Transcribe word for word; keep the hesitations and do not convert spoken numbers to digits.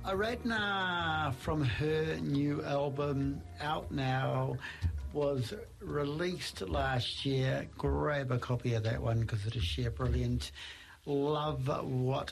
Aradna, from her new album, out now, was released last year. Grab a copy of that one because it is sheer brilliant. Love what